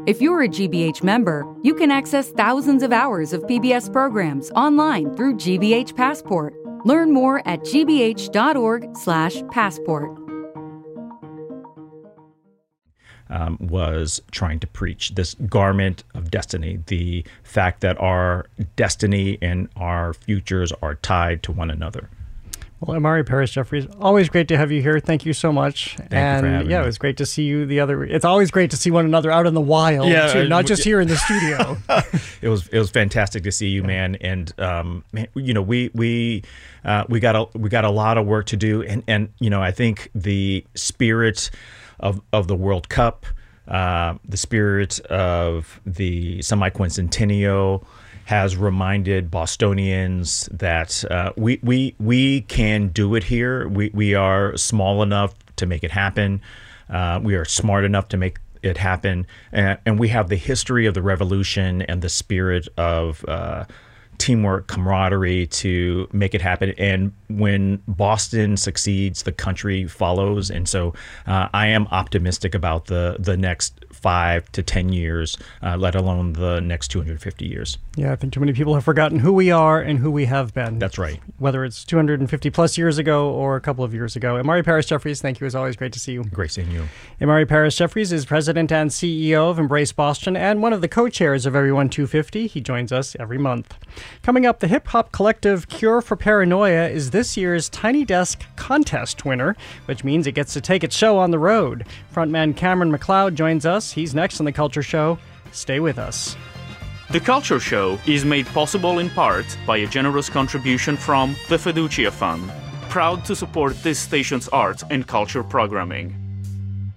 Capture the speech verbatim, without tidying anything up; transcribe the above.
If you're a G B H member, you can access thousands of hours of P B S programs online through G B H Passport. Learn more at gbh.org slash passport. Um, was trying to preach this garment of destiny, the fact that our destiny and our futures are tied to one another. Well, Amari Parris-Jeffries, always great to have you here. Thank you so much. Thank and you for having yeah, me. It was great to see you the other. It's always great to see one another out in the wild, Yeah, too, not uh, just here in the studio. It was it was fantastic to see you, man. And um, man, you know, we we uh, we got a we got a lot of work to do, and and you know, I think the spirit of of the World Cup, uh, the spirit of the semi-quincentennial has reminded Bostonians that uh, we we we can do it here. We we are small enough to make it happen. Uh, we are smart enough to make it happen, and, and we have the history of the revolution and the spirit of uh, teamwork, camaraderie to make it happen. And when Boston succeeds, the country follows. And so uh, I am optimistic about the the next five to ten years, uh, let alone the next two hundred fifty years. Yeah, I think too many people have forgotten who we are and who we have been. That's right. Whether it's two hundred fifty plus years ago or a couple of years ago. Amari Parris-Jeffries, thank you as always. Great to see you. Great seeing you. Amari Parris-Jeffries is president and C E O of Embrace Boston and one of the co-chairs of Everyone two fifty. He joins us every month. Coming up, the hip-hop collective Cure for Paranoia is this year's Tiny Desk contest winner, which means it gets to take its show on the road. Frontman Cameron McLeod joins us. He's next on The Culture Show. Stay with us. The Culture Show is made possible in part by a generous contribution from the Fiducia Fund, proud to support this station's art and culture programming.